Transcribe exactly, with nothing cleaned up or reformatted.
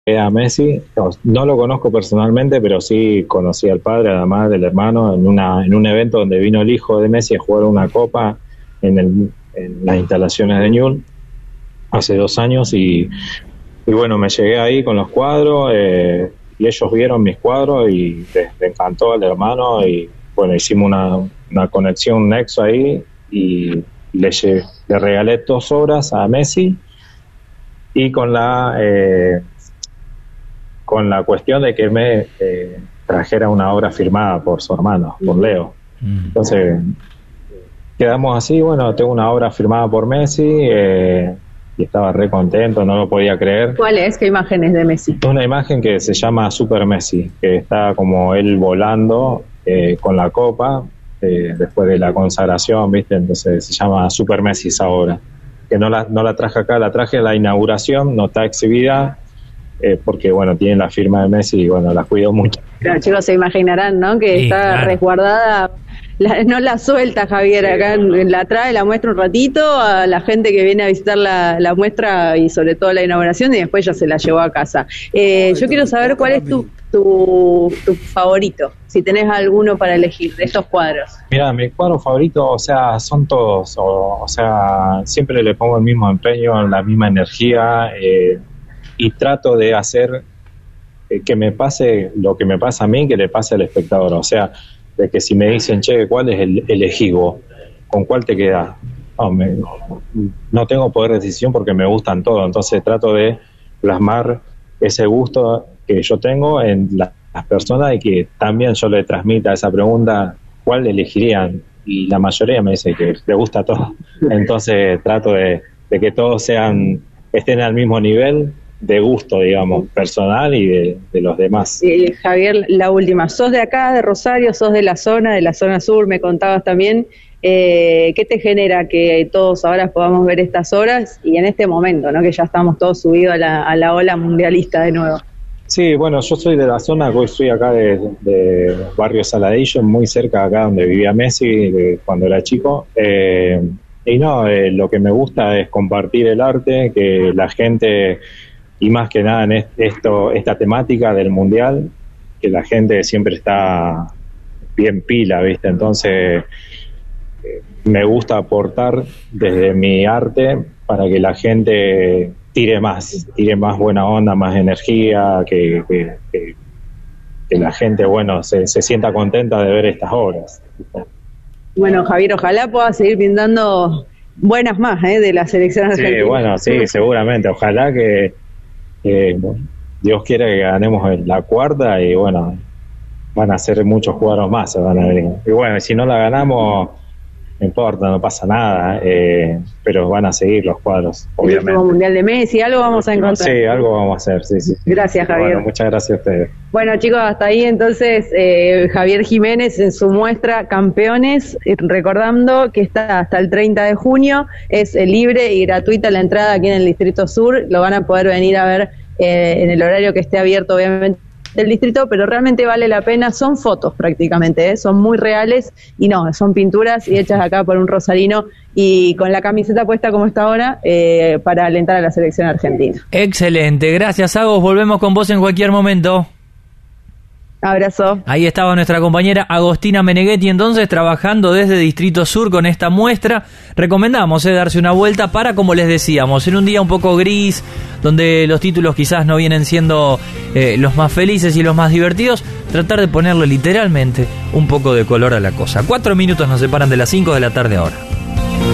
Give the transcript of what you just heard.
a Messi, no, no lo conozco personalmente, pero sí conocí al padre, a la madre, al hermano, en una en un evento donde vino el hijo de Messi a jugar una copa en, el, en las instalaciones de Newell's hace dos años y, y bueno, me llegué ahí con los cuadros eh, y ellos vieron mis cuadros y les, les encantó al hermano y bueno, hicimos una, una conexión, un nexo ahí y le, le regalé dos obras a Messi y con la... Eh, con la cuestión de que me eh, trajera una obra firmada por su hermano, por Leo. Entonces, quedamos así, bueno, tengo una obra firmada por Messi, eh, y estaba re contento, no lo podía creer. ¿Cuál es? ¿Qué imagen es de Messi? Una imagen que se llama Super Messi, que está como él volando eh, con la copa, eh, después de la consagración, ¿viste? Entonces se llama Super Messi esa obra. Que no la, no la traje acá, la traje a la inauguración, no está exhibida, Eh, porque bueno, tiene la firma de Messi y bueno, la cuido mucho. Claro, chicos, se imaginarán, ¿no? Que Sí, está claro. resguardada, la, no la suelta Javier, acá la trae, la muestra un ratito a la gente que viene a visitar la, la muestra y sobre todo la inauguración y después ya se la llevó a casa. Eh, yo quiero saber cuál es tu, tu, tu favorito, si tenés alguno para elegir de estos cuadros. Mira, mi cuadro favorito, o sea, son todos, o, o sea, siempre le pongo el mismo empeño, la misma energía, eh, y trato de hacer eh, que me pase lo que me pasa a mí, que le pase al espectador. O sea, de que si me dicen, che, ¿cuál es el elegí vos? ¿Con cuál te quedás? No, me, no tengo poder de decisión porque me gustan todos. Entonces trato de plasmar ese gusto que yo tengo en la, las personas y que también yo le transmita esa pregunta, ¿cuál elegirían? Y la mayoría me dice que le gusta todo. Entonces trato de, de que todos sean estén al mismo nivel de gusto, digamos, personal y de, de los demás. Eh, Javier, la última, sos de acá, de Rosario, sos de la zona, de la zona sur, me contabas también, eh, ¿qué te genera que todos ahora podamos ver estas obras y en este momento, ¿no? Que ya estamos todos subidos a la, a la ola mundialista de nuevo? Sí, bueno, yo soy de la zona, hoy estoy acá de, de Barrio Saladillo, muy cerca de acá donde vivía Messi de, cuando era chico, eh, y no, eh, lo que me gusta es compartir el arte, que la gente... y más que nada en esto, esta temática del mundial, que la gente siempre está bien pila, ¿viste? Entonces eh, me gusta aportar desde mi arte para que la gente tire más, tire más buena onda, más energía, que, que, que, que la gente, bueno, se, se sienta contenta de ver estas obras. Bueno, Javier, ojalá pueda seguir pintando buenas más, ¿eh? De la selección argentina. Sí, bueno, sí, seguramente, ojalá que Eh, Dios quiera que ganemos la cuarta y bueno, van a ser muchos jugadores más, se van a venir. Y bueno, si no la ganamos, no importa, no pasa nada, eh, pero van a seguir los cuadros, obviamente. El último mundial de Messi, algo vamos a encontrar. Sí, algo vamos a hacer, sí, sí. sí. Gracias, Javier. Bueno, muchas gracias a ustedes. Bueno, chicos, hasta ahí entonces eh, Javier Jiménez en su muestra Campeones, eh, recordando que está hasta el treinta de junio, es eh, libre y gratuita la entrada aquí en el Distrito Sur, lo van a poder venir a ver eh, en el horario que esté abierto, obviamente, del distrito, pero realmente vale la pena, son fotos prácticamente, ¿eh? Son muy reales y no, son pinturas y hechas acá por un rosarino y con la camiseta puesta como está ahora eh, para alentar a la selección argentina. Excelente, gracias Agos, volvemos con vos en cualquier momento. Abrazo. Ahí estaba nuestra compañera Agostina Meneghetti entonces trabajando desde Distrito Sur con esta muestra. Recomendamos eh, darse una vuelta para, como les decíamos, en un día un poco gris, donde los títulos quizás no vienen siendo eh, los más felices y los más divertidos, tratar de ponerle literalmente un poco de color a la cosa. Cuatro minutos nos separan de las cinco de la tarde ahora.